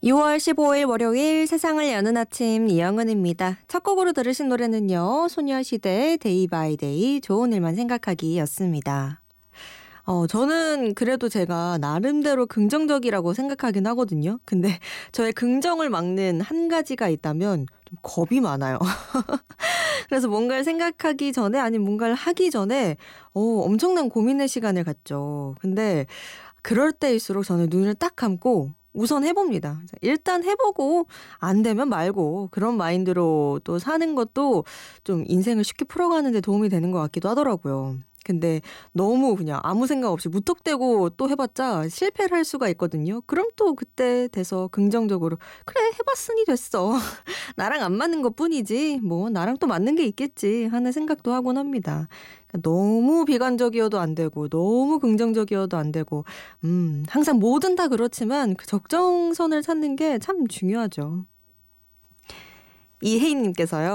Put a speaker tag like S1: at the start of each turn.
S1: 6월 15일 월요일 세상을 여는 아침 이영은입니다. 첫 곡으로 들으신 노래는요. 소녀시대의 데이 바이 데이 좋은 일만 생각하기였습니다. 저는 그래도 제가 나름대로 긍정적이라고 생각하긴 하거든요. 근데 저의 긍정을 막는 한 가지가 있다면 좀 겁이 많아요. 그래서 뭔가를 생각하기 전에 아니면 뭔가를 하기 전에 엄청난 고민의 시간을 갖죠. 근데 그럴 때일수록 저는 눈을 딱 감고 우선 해봅니다. 일단 해보고 안 되면 말고 그런 마인드로 또 사는 것도 좀 인생을 쉽게 풀어가는 데 도움이 되는 것 같기도 하더라고요. 근데 너무 그냥 아무 생각 없이 무턱대고 또 해봤자 실패를 할 수가 있거든요. 그럼 또 그때 돼서 긍정적으로 그래 해봤으니 됐어. 나랑 안 맞는 것뿐이지 뭐 나랑 또 맞는 게 있겠지 하는 생각도 하곤 합니다. 그러니까 너무 비관적이어도 안 되고 너무 긍정적이어도 안 되고 항상 뭐든 다 그렇지만 그 적정선을 찾는 게 참 중요하죠. 이혜인님께서요.